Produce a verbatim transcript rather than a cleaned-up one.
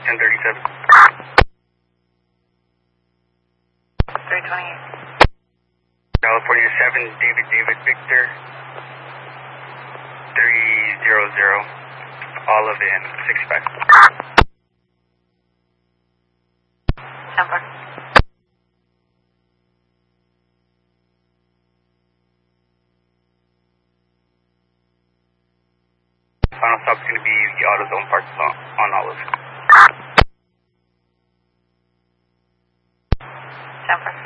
ten thirty-seven. three twenty-eight. California seven, David, David, Victor, three zero zero, Olive in six five. Number. Final stop's going to be the AutoZone parked on Olive.